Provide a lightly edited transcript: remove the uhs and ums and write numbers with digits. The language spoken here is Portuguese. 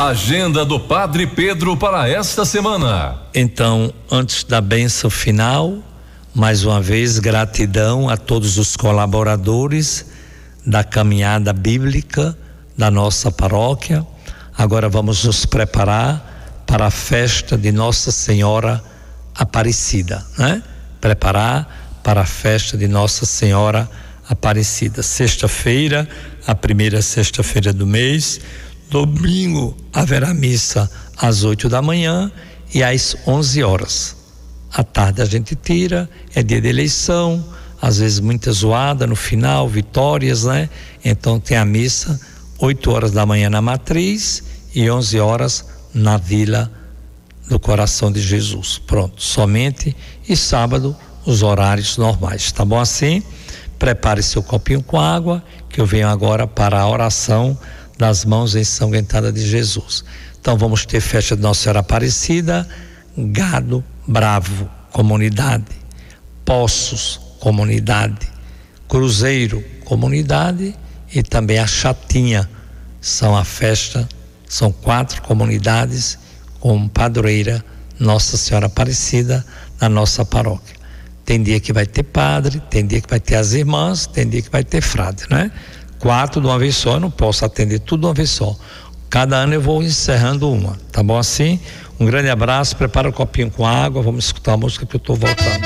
Agenda do Padre Pedro para esta semana. Então, antes da bênção final, mais uma vez, gratidão a todos os colaboradores da caminhada bíblica da nossa paróquia. Agora vamos nos preparar para a festa de Nossa Senhora Aparecida, né? Preparar para a festa de Nossa Senhora Aparecida. Sexta-feira, a primeira sexta-feira do mês. Domingo haverá missa às 8 da manhã e às 11 horas. À tarde a gente tira, é dia de eleição, às vezes muita zoada no final, vitórias, né? Então tem a missa 8 horas da manhã na Matriz e 11 horas na Vila do Coração de Jesus. Pronto, somente. E sábado os horários normais, tá bom assim? Prepare seu copinho com água, que eu venho agora para a oração das mãos ensanguentadas de Jesus. Então vamos ter festa de Nossa Senhora Aparecida, Gado Bravo, comunidade, Poços, comunidade, Cruzeiro, comunidade, e também a Chatinha. São a festa, são 4 comunidades com padroeira Nossa Senhora Aparecida na nossa paróquia. Tem dia que vai ter padre, tem dia que vai ter as irmãs, tem dia que vai ter frade, né? 4 de uma vez só, eu não posso atender tudo de uma vez só. Cada ano eu vou encerrando uma, tá bom assim? Um grande abraço, prepara o copinho com água, vamos escutar a música que eu estou voltando.